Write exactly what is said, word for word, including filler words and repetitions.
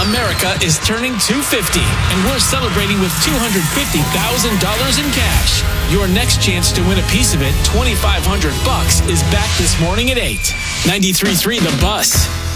America is turning two hundred fifty, and we're celebrating with two hundred fifty thousand dollars in cash. Your next chance to win a piece of it, twenty-five hundred bucks, is back this morning at eight. ninety-three point three The Bus.